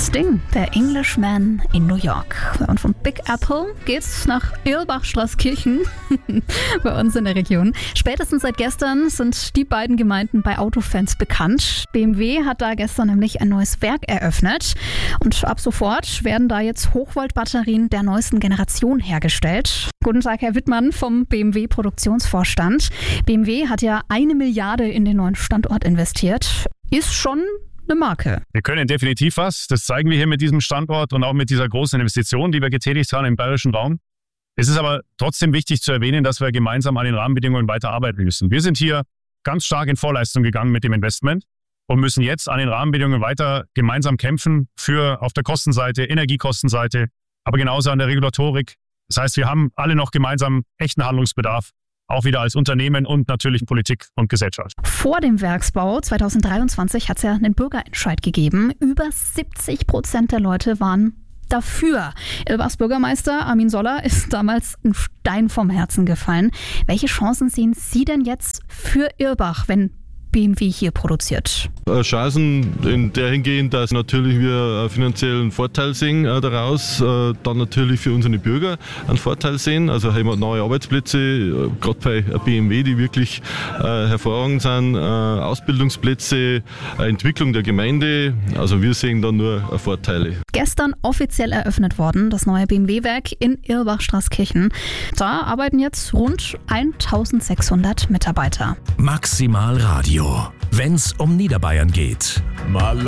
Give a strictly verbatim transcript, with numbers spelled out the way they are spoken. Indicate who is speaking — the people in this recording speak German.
Speaker 1: Sting, der Englishman in New York. Und von Big Apple geht's nach Irlbach-Straßkirchen bei uns in der Region. Spätestens seit gestern sind die beiden Gemeinden bei Autofans bekannt. B M W hat da gestern nämlich ein neues Werk eröffnet. Und ab sofort werden da jetzt Hochvoltbatterien der neuesten Generation hergestellt. Guten Tag, Herr Wittmann vom B M W-Produktionsvorstand. B M W hat ja eine Milliarde in den neuen Standort investiert. Ist schon eine Marke.
Speaker 2: Wir können definitiv was. Das zeigen wir hier mit diesem Standort und auch mit dieser großen Investition, die wir getätigt haben im bayerischen Raum. Es ist aber trotzdem wichtig zu erwähnen, dass wir gemeinsam an den Rahmenbedingungen weiter arbeiten müssen. Wir sind hier ganz stark in Vorleistung gegangen mit dem Investment und müssen jetzt an den Rahmenbedingungen weiter gemeinsam kämpfen für auf der Kostenseite, Energiekostenseite, aber genauso an der Regulatorik. Das heißt, wir haben alle noch gemeinsam echten Handlungsbedarf. Auch wieder als Unternehmen und natürlich Politik und Gesellschaft.
Speaker 1: Vor dem Werksbau zweitausenddreiundzwanzig hat es ja einen Bürgerentscheid gegeben. Über siebzig Prozent der Leute waren dafür. Irlbachs Bürgermeister Armin Soller ist damals ein Stein vom Herzen gefallen. Welche Chancen sehen Sie denn jetzt für Irlbach, wenn B M W hier produziert?
Speaker 3: Chancen in der hingehend, dass natürlich wir einen finanziellen Vorteil sehen äh, daraus, äh, dann natürlich für unsere Bürger einen Vorteil sehen. Also haben wir neue Arbeitsplätze, äh, gerade bei B M W, die wirklich äh, hervorragend sind, äh, Ausbildungsplätze, äh, Entwicklung der Gemeinde. Also wir sehen da nur äh, Vorteile.
Speaker 1: Gestern offiziell eröffnet worden, das neue B M W-Werk in Irlbach-Straßkirchen. Da arbeiten jetzt rund eintausendsechshundert Mitarbeiter.
Speaker 4: Maximal Radio, wenn's um Niederbayern geht.
Speaker 5: Mal